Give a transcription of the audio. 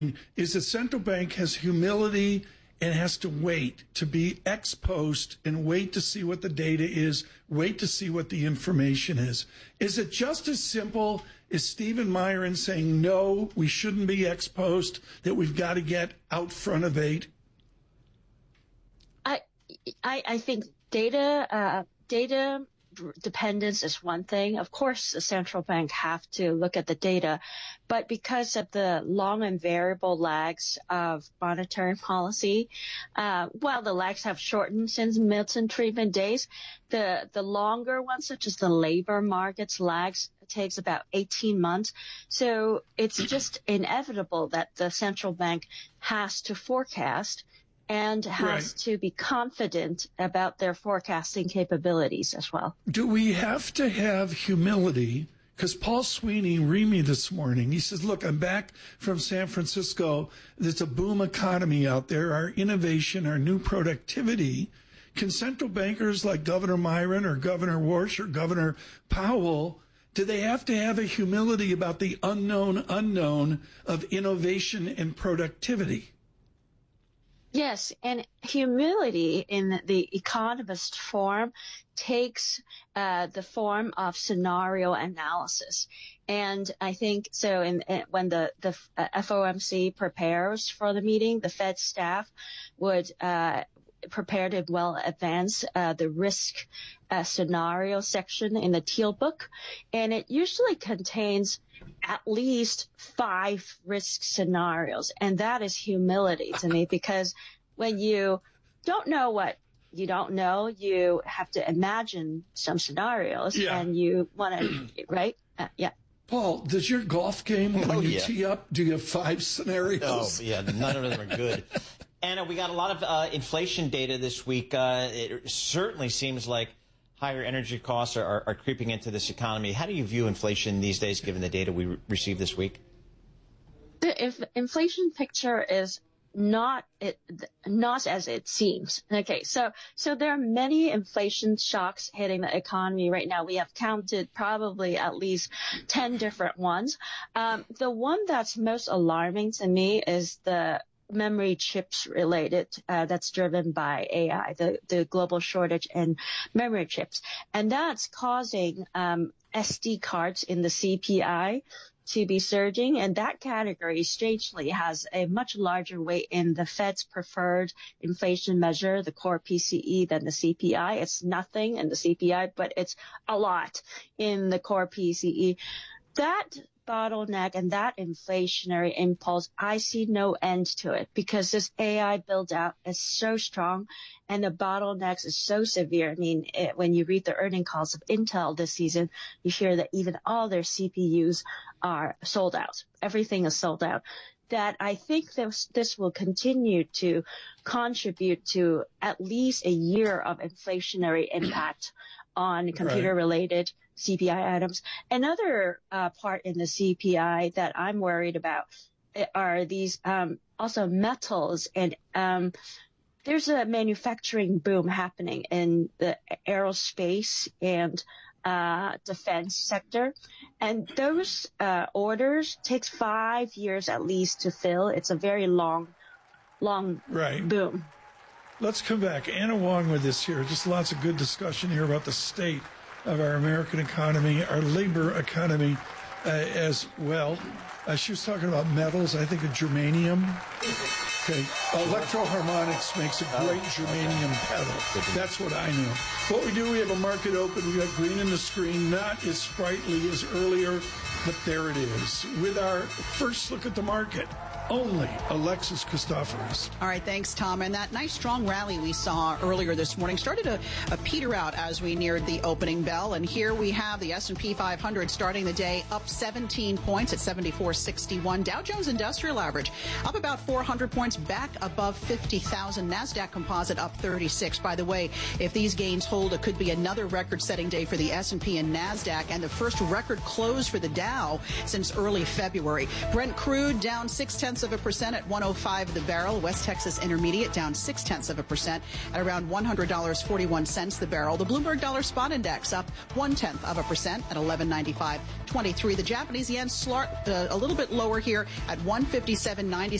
is the central bank has humility and has to wait to be ex post and wait to see what the data is, wait to see what the information is. Is it just as simple as Stephen Myron saying, no, we shouldn't be ex post, that we've got to get out front of 8? I think data dependence is one thing. Of course, the central bank have to look at the data, but because of the long and variable lags of monetary policy, while the lags have shortened since Milton Friedman days, the longer ones, such as the labor market's lags, takes about 18 months. So it's just inevitable that the central bank has to forecast and has to be confident about their forecasting capabilities as well. Do we have to have humility? Because Paul Sweeney read me this morning. He says, look, I'm back from San Francisco. There's a boom economy out there, our innovation, our new productivity. Can central bankers like Governor Myron or Governor Warsh or Governor Powell, do they have to have a humility about the unknown of innovation and productivity? Yes, and humility in the economist form takes the form of scenario analysis. And I think so when the FOMC prepares for the meeting, the Fed staff would prepare to well advance the risk scenario section in the Teal book. And it usually contains at least 5 risk scenarios. And that is humility to me, because when you don't know what you don't know, you have to imagine some scenarios and you want to, right? Yeah. Paul, does your golf game, when you tee up, do you have 5 scenarios? Oh, yeah, none of them are good. Anna, we got a lot of inflation data this week. It certainly seems like higher energy costs are creeping into this economy. How do you view inflation these days, given the data we received this week? The inflation picture is not as it seems. Okay, so there are many inflation shocks hitting the economy right now. We have counted probably at least 10 different ones. The one that's most alarming to me is the memory chips related, that's driven by AI, the global shortage in memory chips. And that's causing SD cards in the CPI to be surging. And that category, strangely, has a much larger weight in the Fed's preferred inflation measure, the core PCE, than the CPI. It's nothing in the CPI, but it's a lot in the core PCE. That bottleneck and that inflationary impulse, I see no end to it, because this AI build out is so strong and the bottlenecks is so severe. I mean, when you read the earning calls of Intel this season, you hear that even all their CPUs are sold out. Everything is sold out. That I think this will continue to contribute to at least a year of inflationary impact on computer-related CPI items. Another part in the CPI that I'm worried about are these also metals, and there's a manufacturing boom happening in the aerospace and defense sector, and those orders takes 5 years at least to fill. It's a very long boom. Let's come back. Anna Wong with us here. Just lots of good discussion here about the state of our American economy, our labor economy as well. She was talking about metals. I think of germanium. Okay. Electro-Harmonix makes a great germanium pedal. That's what I knew. What we do, we have a market open. We got green in the screen, not as sprightly as earlier, but there it is. With our first look at the market, only Alexis Christoforous. All right, thanks, Tom. And that nice strong rally we saw earlier this morning started to peter out as we neared the opening bell. And here we have the S&P 500 starting the day up 17 points at 74.61. Dow Jones Industrial Average up about 400 points. back above 50,000. NASDAQ Composite up 36. By the way, if these gains hold, it could be another record-setting day for the S&P and NASDAQ, and the first record close for the Dow since early February. Brent crude down 0.6% at 105 the barrel. West Texas Intermediate down 0.6% at around $100.41 the barrel. The Bloomberg Dollar Spot Index up 0.1% at 1195.23. The Japanese yen a little bit lower here at 157.90.